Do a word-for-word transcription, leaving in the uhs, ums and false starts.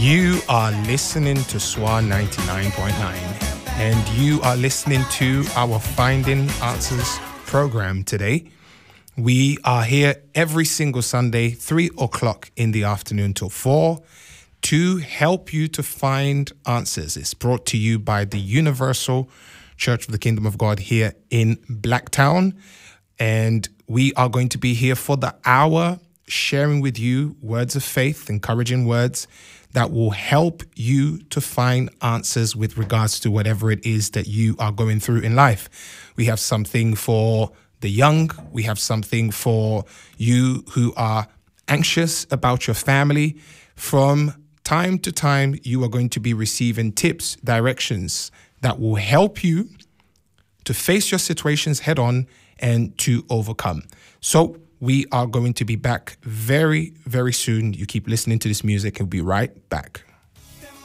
You are listening to SWA ninety-nine point nine, and you are listening to our Finding Answers program today. We are here every single Sunday, three o'clock in the afternoon till four, to help you to find answers. It's brought to you by the Universal Church of the Kingdom of God here in Blacktown, and we are going to be here for the hour, sharing with you words of faith, encouraging words that will help you to find answers with regards to whatever it is that you are going through in life. We have something for the young. We have something for you who are anxious about your family. From time to time, you are going to be receiving tips, directions that will help you to face your situations head on and to overcome. So we are going to be back very, very soon. You keep listening to this music and we'll be right back.